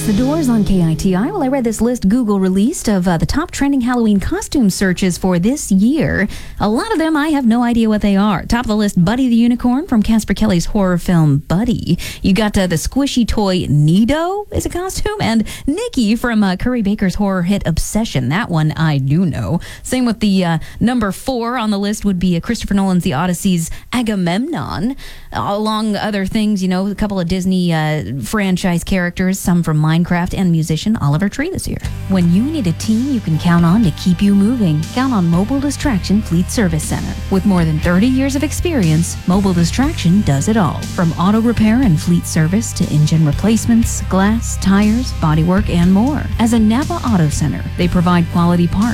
The Doors on KITI. Well, I read this list Google released of the top trending Halloween costume searches for this year. A lot of them, I have no idea what they are. Top of the list, Buddy the Unicorn from Casper Kelly's horror film Buddy. You got the squishy toy Nido is a costume, and Nikki from Curry Baker's horror hit Obsession. That one I do know. Same with the number 4 on the list would be Christopher Nolan's The Odyssey's Agamemnon. Along other things, a couple of Disney franchise characters, some from Minecraft, and musician Oliver Tree this year. When you need a team you can count on to keep you moving, count on Mobile Distraction Fleet Service Center. With more than 30 years of experience, Mobile Distraction does it all. From auto repair and fleet service to engine replacements, glass, tires, bodywork, and more. As a Napa Auto Center, they provide quality parts